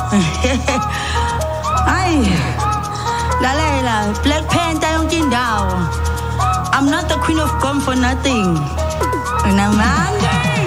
Ay, lalela, Black Panther yonke indawo. I'm not the queen of gum for nothing. And I'm angry.